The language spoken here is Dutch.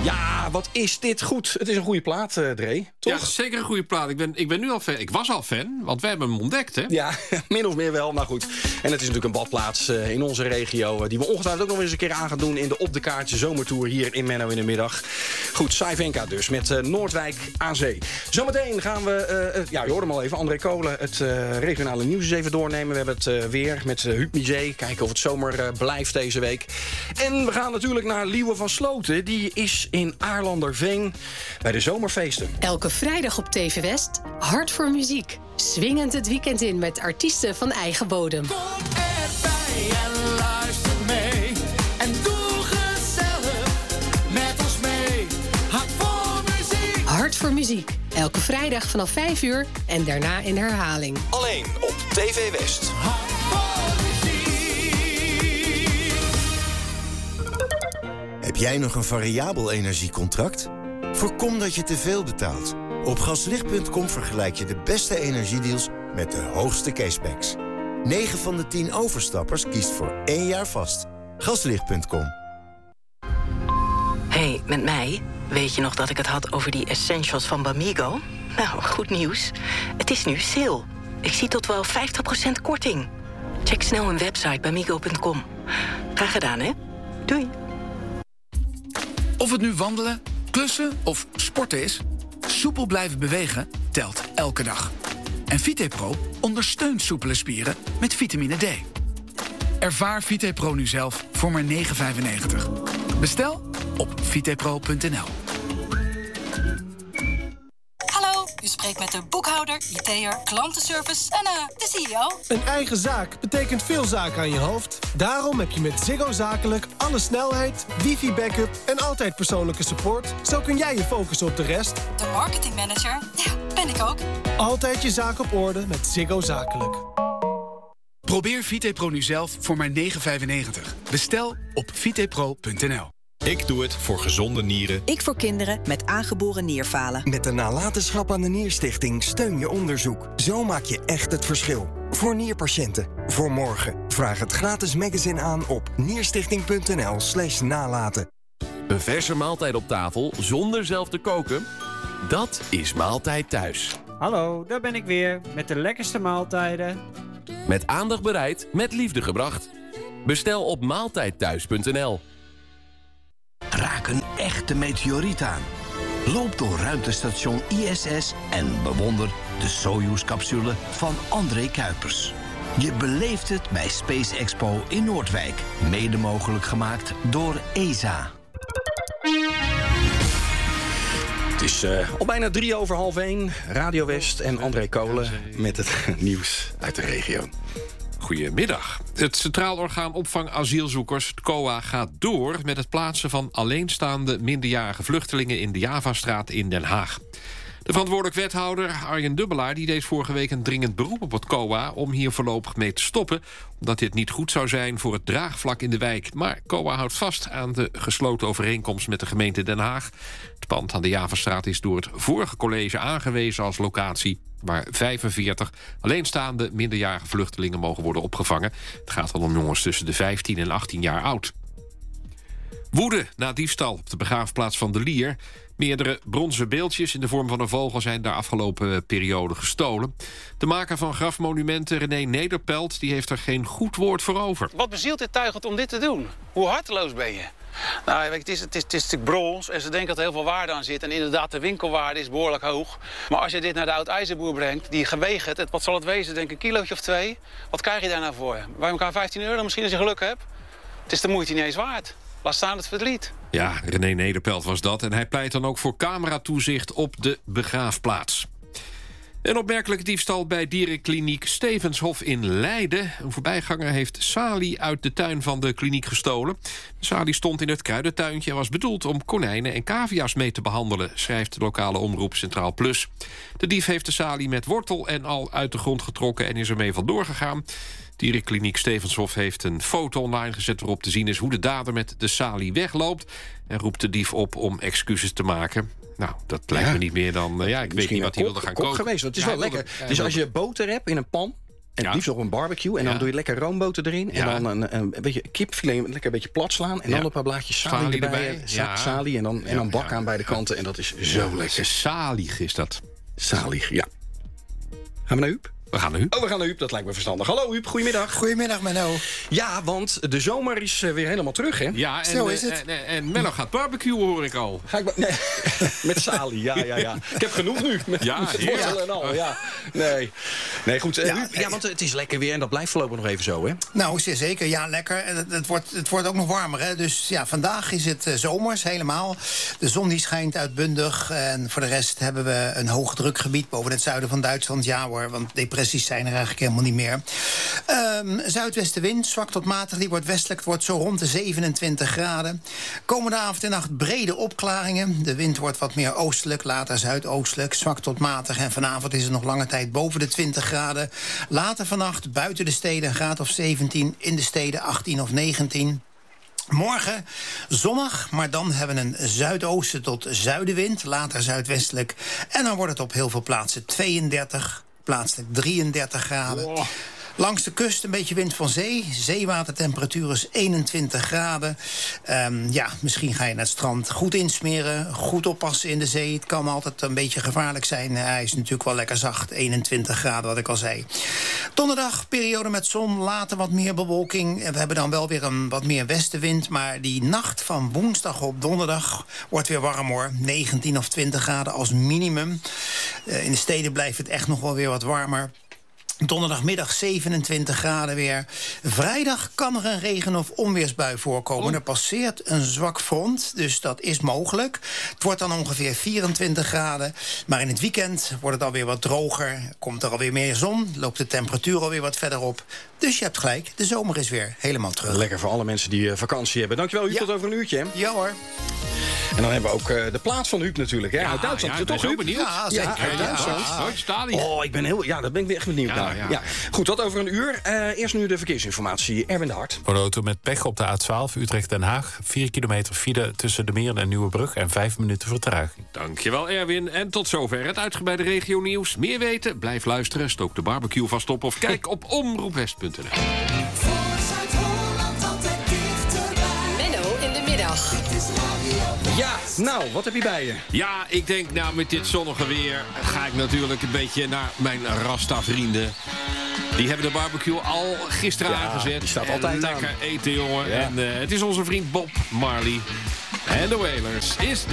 Ja, wat is dit goed. Het is een goede plaat, Dre, toch? Ja, zeker een goede plaat. Ik ben nu al fan. Ik was al fan, want wij hebben hem ontdekt, hè? Ja, min of meer wel, maar goed. En het is natuurlijk een badplaats in onze regio... die we ongetwijfeld ook nog eens een keer aan gaan doen... in de Op de Kaartje zomertour hier in Menno in de middag. Goed, Saivenka dus, met Noordwijk aan zee. Zometeen gaan we, je hoorde hem al even, André Kolen... het regionale nieuws eens even doornemen. We hebben het weer met Huub Mize. Kijken of het zomer blijft deze week. En we gaan natuurlijk naar Liewe van Sloten. Die is in Aarlanderveen bij de zomerfeesten. Elke vrijdag op TV West, Hart voor Muziek. Swingend het weekend in met artiesten van eigen bodem. Kom erbij en luister mee. En doe gezellig met ons mee. Hart voor muziek. Hart voor Muziek. Elke vrijdag vanaf 5 uur en daarna in herhaling. Alleen op TV West. Hart voor muziek. Heb jij nog een variabel energiecontract? Voorkom dat je te veel betaalt. Op gaslicht.com vergelijk je de beste energiedeals met de hoogste cashbacks. 9 van de 10 overstappers kiest voor 1 jaar vast. Gaslicht.com. Hey, met mij? Weet je nog dat ik het had over die essentials van Bamigo? Nou, goed nieuws. Het is nu sale. Ik zie tot wel 50% korting. Check snel hun website bamigo.com. Graag gedaan, hè? Doei. Of het nu wandelen, klussen of sporten is... soepel blijven bewegen telt elke dag. En VitePro ondersteunt soepele spieren met vitamine D. Ervaar VitePro nu zelf voor maar €9,95. Bestel op vitepro.nl. Hallo, u spreekt met de boekhouder, IT'er, klantenservice en de CEO. Een eigen zaak betekent veel zaken aan je hoofd. Daarom heb je met Ziggo Zakelijk alle snelheid, wifi-backup en altijd persoonlijke support. Zo kun jij je focussen op de rest. De marketingmanager, ja, ben ik ook. Altijd je zaak op orde met Ziggo Zakelijk. Probeer VitePro nu zelf voor maar €9,95. Bestel op vitepro.nl. Ik doe het voor gezonde nieren. Ik voor kinderen met aangeboren nierfalen. Met de nalatenschap aan de Nierstichting steun je onderzoek. Zo maak je echt het verschil. Voor nierpatiënten. Voor morgen. Vraag het gratis magazine aan op nierstichting.nl/nalaten. Een verse maaltijd op tafel zonder zelf te koken? Dat is Maaltijd Thuis. Hallo, daar ben ik weer. Met de lekkerste maaltijden. Met aandacht bereid, met liefde gebracht. Bestel op maaltijdthuis.nl. Raak een echte meteoriet aan. Loop door ruimtestation ISS en bewonder de Soyuz-capsule van André Kuipers. Je beleeft het bij Space Expo in Noordwijk. Mede mogelijk gemaakt door ESA. Het is al bijna 1:03. Radio West en André Kolen met het nieuws uit de regio. Goedemiddag. Het Centraal Orgaan Opvang Asielzoekers, het COA, gaat door met het plaatsen van alleenstaande minderjarige vluchtelingen in de Javastraat in Den Haag. De verantwoordelijk wethouder Arjen Dubbelaar die deed vorige week een dringend beroep op het COA om hier voorlopig mee te stoppen, omdat dit niet goed zou zijn voor het draagvlak in de wijk. Maar COA houdt vast aan de gesloten overeenkomst met de gemeente Den Haag. Het pand aan de Javastraat is door het vorige college aangewezen als locatie waar 45 alleenstaande minderjarige vluchtelingen mogen worden opgevangen. Het gaat dan om jongens tussen de 15 en 18 jaar oud. Woede na diefstal op de begraafplaats van De Lier. Meerdere bronzen beeldjes in de vorm van een vogel zijn daar afgelopen periode gestolen. De maker van grafmonumenten, René Nederpelt, die heeft er geen goed woord voor over. Wat bezielt dit tuigend om dit te doen? Hoe harteloos ben je? Nou, het is natuurlijk brons en ze denken dat er heel veel waarde aan zit. En inderdaad, de winkelwaarde is behoorlijk hoog. Maar als je dit naar de oud-ijzerboer brengt, die gewegen het, wat zal het wezen, denk ik een kilootje of 2. Wat krijg je daar nou voor? Bij elkaar €15 misschien als je geluk hebt. Het is de moeite niet eens waard. Laat staan het verdriet. Ja, René Nederpelt was dat. En hij pleit dan ook voor cameratoezicht op de begraafplaats. Een opmerkelijke diefstal bij dierenkliniek Stevenshof in Leiden. Een voorbijganger heeft salie uit de tuin van de kliniek gestolen. De salie stond in het kruidentuintje en was bedoeld om konijnen en cavia's mee te behandelen, schrijft de lokale omroep Centraal Plus. De dief heeft de salie met wortel en al uit de grond getrokken en is ermee vandoor gegaan. Dierenkliniek Stevenshof heeft een foto online gezet waarop te zien is hoe de dader met de salie wegloopt en roept de dief op om excuses te maken. Nou, dat lijkt me niet meer dan... ik weet niet wat hij wilde gaan koken. Geweest. Het is wel lekker. Dus als je boter hebt in een pan En liefst op een barbecue. En dan doe je lekker roomboter erin. En dan een beetje kipfilet, lekker een beetje plat slaan. En dan een paar blaadjes salie erbij. Salie en dan bak aan beide kanten. En dat is zo lekker. Salig is dat. Salig, ja. Gaan we naar Huub? We gaan naar Huub. Oh, we gaan naar Huub. Dat lijkt me verstandig. Hallo Huub, goedemiddag. Goedemiddag, Menno. Ja, want de zomer is weer helemaal terug, hè? Ja, en, zo is het. En Menno gaat barbecuen, hoor ik al. Ga ik nee. Met salie, ja. Ik heb genoeg nu. Met wortel en al, ja. Nee, goed. Huub, want het is lekker weer en dat blijft voorlopig nog even zo, hè? Nou, zeker. Ja, lekker. Het wordt ook nog warmer, hè? Dus ja, vandaag is het zomers helemaal. De zon die schijnt uitbundig. En voor de rest hebben we een hoogdrukgebied boven het zuiden van Duitsland. Ja hoor, want depressies zijn er eigenlijk helemaal niet meer. Zuidwestenwind, zwak tot matig, die wordt westelijk. Het wordt zo rond de 27 graden. Komende avond en nacht brede opklaringen. De wind wordt wat meer oostelijk, later zuidoostelijk, zwak tot matig. En vanavond is het nog lange tijd boven de 20 graden. Later vannacht buiten de steden een graad of 17. In de steden 18 of 19. Morgen zonnig, maar dan hebben we een zuidoosten tot zuidenwind. Later zuidwestelijk. En dan wordt het op heel veel plaatsen 32, plaatselijk 33 graden. Wow. Langs de kust een beetje wind van zee. Zeewatertemperatuur is 21 graden. Misschien ga je naar het strand goed insmeren. Goed oppassen in de zee. Het kan altijd een beetje gevaarlijk zijn. Hij is natuurlijk wel lekker zacht. 21 graden, wat ik al zei. Donderdag, periode met zon. Later wat meer bewolking. We hebben dan wel weer een wat meer westenwind. Maar die nacht van woensdag op donderdag wordt weer warm, hoor. 19 of 20 graden als minimum. In de steden blijft het echt nog wel weer wat warmer. Donderdagmiddag 27 graden weer. Vrijdag kan er een regen- of onweersbui voorkomen. Er passeert een zwak front, dus dat is mogelijk. Het wordt dan ongeveer 24 graden. Maar in het weekend wordt het alweer wat droger. Komt er alweer meer zon. Loopt de temperatuur alweer wat verder op. Dus je hebt gelijk, de zomer is weer helemaal terug. Lekker voor alle mensen die vakantie hebben. Dankjewel, Huub, tot over een uurtje. Hè? Ja hoor. En dan hebben we ook de plaats van Huub natuurlijk. Hè? Uit Duitsland. Ik ben zo benieuwd. Ja, zeker. Uit Duitsland. Oh, ik ben daar ben ik weer echt benieuwd naar. Ja. Goed, dat over een uur. Eerst nu de verkeersinformatie. Erwin de Hart. Voor de auto met pech op de A12 Utrecht-Den Haag. 4 kilometer file tussen de Meren en Nieuwebrug en 5 minuten vertraging. Dankjewel, Erwin. En tot zover het uitgebreide regionieuws. Meer weten? Blijf luisteren. Stook de barbecue vast op of kijk op omroepwest.nl. Menno in de middag. Ja, nou, wat heb je bij je? Ja, ik denk, met dit zonnige weer ga ik natuurlijk een beetje naar mijn Rasta-vrienden. Die hebben de barbecue al gisteren aangezet. Die staat altijd lekker aan. Eten, jongen. Ja. En het is onze vriend Bob Marley. En de Wailers is